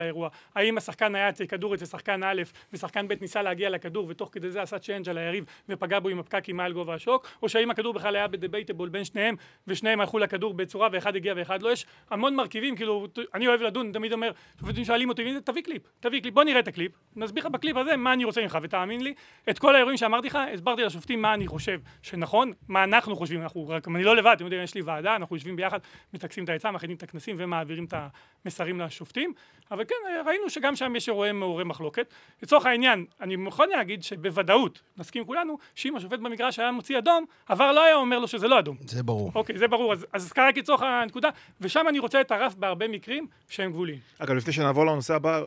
האירוע. האם השחקן היה אצל כדור אצל שחקן א' ושחקן ב' ניסה להגיע לכדור ותוך כדי זה עשה צ'יינג' על היריב ופגע בו עם הפקק מעל גובה השוק, או שהאם הכדור בכלל היה בדבייטבול בין שניהם ושניהם הלכו לכדור בצורה ואחד הגיע ואחד לא. יש המון מרכיבים, כאילו אני אוהב לדון, תמיד אומר, שופטים שואלים אותי, תביא קליפ, בוא נראה את הקליפ, נסביר לך בקליפ הזה מה אני רוצה ממך, ותאמין לי, את כל האירועים שאמרתי לך, הסברתי לשופטים מה אני חושב שנכון, מה אנחנו חושבים, אני לא לבד, אתם יודעים, יש לי ועדה, אנחנו יושבים ביחד, מתקסים את העצה, מכינים את הכנסים ומעבירים את המסרים לשופטים, אבל כן, ראינו שגם שם יש אירועי מעוררי מחלוקת. לצורך העניין, אני מוכן להגיד שבוודאות, נסכים כולנו, שאם השופט במגרש היה מוציא אדום, עבר לא היה אומר לו שזה לא אדום. זה ברור. אוקיי, זה ברור. אז כרגע לצורך הנקודה, ושם אני רוצה את הרף בהרבה מקרים שהם גבוליים. אגב, לפני שנעבור לנושא הבא,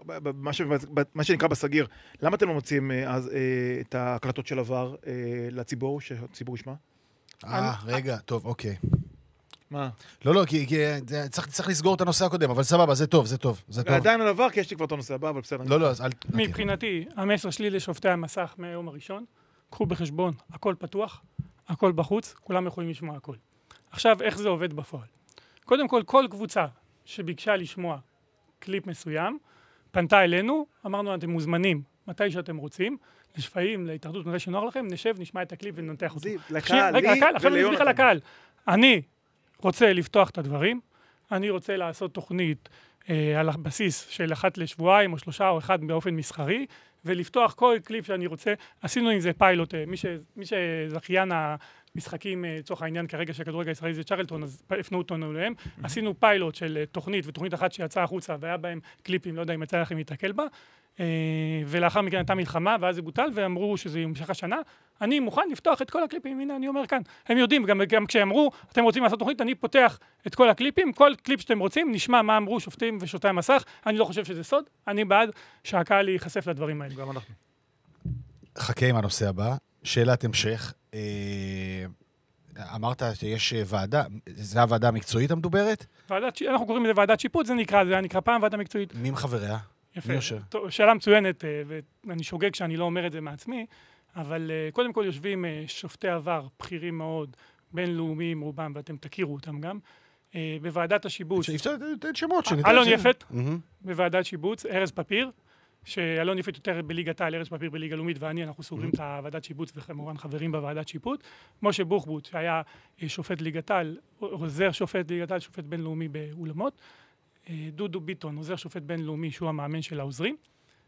מה שנקרא בסגיר, למה אתם לא מוציאים את ההקלטות של עבר לציבור, שהציבור ישמע? רגע, טוב, אוקיי. מה? לא, כי צריך לסגור את הנושא הקודם, אבל סבבה, זה טוב. עדיין על עבר, כי יש לי כבר את הנושא הבא, אבל בסדר. לא, אז מבחינתי, המסר שלי לשופטי המסך מהיום הראשון, קחו בחשבון, הכל פתוח, הכל בחוץ, כולם יכולים לשמוע הכל. עכשיו, איך זה עובד בפועל? קודם כל קבוצה שביקשה לשמוע קליפ מסוים, פנתה אלינו, אמרנו, אתם מוזמנים, מתי שאתם רוצים, לשפעים, להתאחדות, מתי שנוח לכם, נשב, נשמע את הקליפ וננתח אותו. לקהל, לקהל. אני רוצה לפתוח את הדברים, אני רוצה לעשות תוכנית על הבסיס של 1 לשבועיים או 3 או 1 באופן מסחרי, ולפתוח כל קליפ שאני רוצה. עשינו עם זה פיילוט, מי שזכיין המשחקים, לצורך העניין כרגע שהכדורגל הישראלי זה צ'רלטון, אז הפנו אותנו אליהם. עשינו פיילוט של תוכנית, ותוכנית אחת שיצאה החוצה, והיה בהם קליפים, לא יודע אם יצא לכם להתקל בה, ולאחר מכן הייתה מלחמה, ואז זה בוטל, ואמרו שזה ימשך השנה. אני מוכן לפתוח את כל הקליפים, הנה אני אומר כאן. הם יודעים, גם כשאמרו, אתם רוצים לעשות תוכנית, אני פותח את כל הקליפים, כל קליפ שאתם רוצים, נשמע מה אמרו שופטים ושופטי המסך. אני לא חושב שזה סוד, אני בעד שהקהל ייחשף לדברים האלה. גם אנחנו. חכה עם הנושא הבא, שאלת המשך. אמרת שיש ועדה, זה הוועדה המקצועית המדוברת? אנחנו קוראים לזה ועדת שיפוט, זה נקרא פעם ועדה מקצועית. מי מחבריה? יפה, שאלה מצוינת, ואני שוגג שאני לא אומר את זה מעצמי, אבל קודם כל יושבים שופטי עבר, בכירים מאוד, בינלאומיים רובם, ואתם תכירו אותם גם, בוועדת השיבוץ. אפשר לתת שמות. אלון יפת, בוועדת שיבוץ, ארז פפיר, שאלון יפת יותר בליגת העל, ארז פפיר בליגה לאומית, ואני, אנחנו סוגרים את הוועדת שיבוץ, וכמובן חברים בוועדת שיפוט. משה בוחבוט, שהיה שופט ליגת העל, עוזר שופט ליגת העל, שופט בינלאומי באולמות. דודו ביטון, עוזר שופט בינלאומי, שהוא המאמן של העוזרים,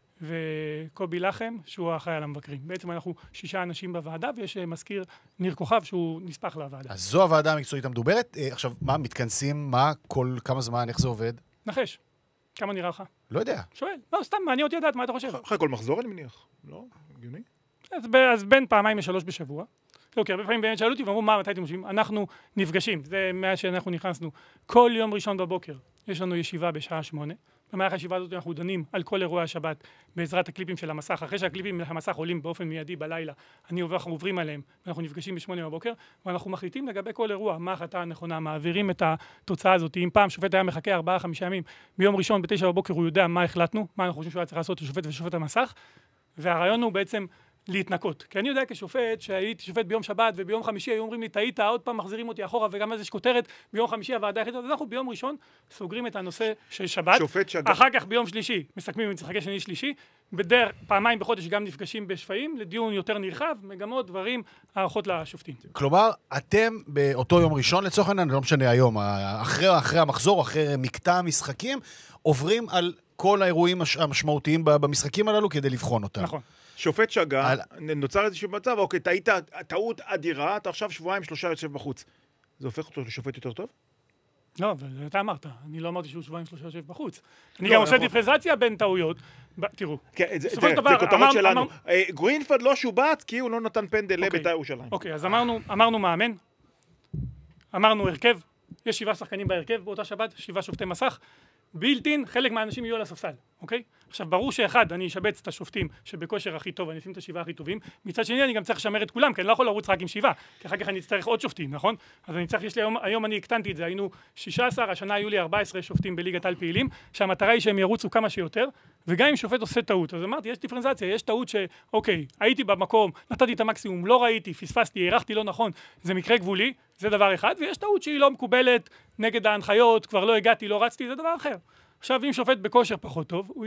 וקובי לחם, שהוא האחראי על המבקרים. בעצם אנחנו 6 אנשים בוועדה, ויש מזכיר ניר כוכב, שהוא נספח לוועדה. אז זו הוועדה המקצועית המדוברת. עכשיו, מה, מתכנסים? מה, כמה זמן, איך זה עובד? נחש. כמה נראה לך? לא יודע. שואל. לא, סתם, מעניין אותי לדעת, מה אתה חושב? אחרי כל מחזור, אני מניח. לא? הגיוני? אז בין 2-3 בשבוע. אוקיי, הרבה פעמים באמת שאלו אותי ואמרו, מתי אתם חושבים? אנחנו נפגשים. זה מאז שאנחנו נכנסנו. כל יום ראשון בבוקר יש לנו ישיבה בשעה 8. במהלך הישיבה הזאת אנחנו דנים על כל אירועי השבת בעזרת הקליפים של המסך. אחרי שהקליפים של המסך עולים באופן מיידי בלילה, אנחנו עוברים עליהם, ואנחנו נפגשים ב8 בבוקר, ואנחנו מחליטים לגבי כל אירוע, מה החלטה הנכונה, מעבירים את התוצאה הזאת. אם פעם שופט היה מחכה 4-5 ימים, ביום ראשון ב9 בבוקר הוא יודע מה החלטנו, מה אנחנו חושבים שהוא היה צריך לעשות לשופט ושופט המסך, והרעיון הוא בעצם להתנקות. כי אני יודע כשופט, שהייתי שופט ביום שבת וביום חמישי היו אומרים לי, טעית, עוד פעם מחזירים אותי אחורה, וגם אז יש כותרת, ביום חמישי הוועדה החליטה, אז אנחנו ביום ראשון סוגרים את הנושא של שבת, אחר כך ביום שלישי מסכמים עם משחקי שני שלישי, בדרך פעמיים בחודש גם נפגשים בשפעים, לדיון יותר נרחב, מגמות, דברים, הערכות לשופטים. כלומר, אתם באותו יום ראשון, לצורך העניין, לא משנה היום, אחרי המחזור, אחרי מקטע המשחקים, עוברים על כל האירועים המשמעותיים במשחקים הללו כדי לבחון אותם. נכון. שופט שגה, נוצר איזשהו מצב, אוקיי, טעות אדירה, אתה עכשיו 2-3 יושב בחוץ. זה הופך אותו לשופט יותר טוב? לא, אתה אמרת. אני לא אמרתי שהוא 2-3 יושב בחוץ. אני גם עושה דיפרנציאציה בין טעויות. תראו. זה כותרות שלנו. גרינפלד לא שובץ כי הוא לא נתן פנדל לבית"ר ירושלים. אוקיי, אז אמרנו מאמן, אמרנו הרכב, יש 7 שחקנים בהרכב באותה שבת, 7 שופטי מסך. בילטין, חלק מהאנשים יהיו על הספסל, אוקיי? עכשיו, ברור שאחד, אני אשבץ את השופטים שבכושר הכי טוב, אני אשים את 7 הכי טובים. מצד שני, אני גם צריך לשמר את כולם, כי אני לא יכול לרוץ רק עם 7, כי אחר כך אני אצטרך עוד שופטים, נכון? אז אני צריך, היום אני הקטנתי את זה, היינו 16, השנה היו לי 14 שופטים בליגת העל פעילים, שהמטרה היא שהם ירוצו כמה שיותר, וגם אם שופט עושה טעות, אז אמרתי, יש דיפרנציאציה, יש טעות שאוקיי, הייתי במקום, נתתי את המקסימום, לא ראיתי, פספסתי, הערכתי לא נכון, זה מקרה גבולי, זה דבר אחד, ויש טעות שהיא לא מקובלת נגד ההנחיות, כבר לא הגעתי, לא רצתי, זה דבר אחר. עכשיו, אם שופט בכושר פחות טוב, הוא